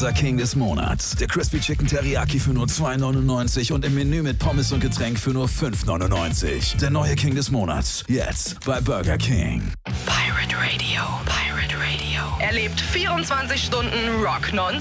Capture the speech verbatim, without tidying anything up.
unser King des Monats. Der Crispy Chicken Teriyaki für nur zwei neunundneunzig und im Menü mit Pommes und Getränk für nur fünf neunundneunzig. Der neue King des Monats. Jetzt bei Burger King. Pirate Radio. Pirate Radio. Erlebt vierundzwanzig Stunden Rock non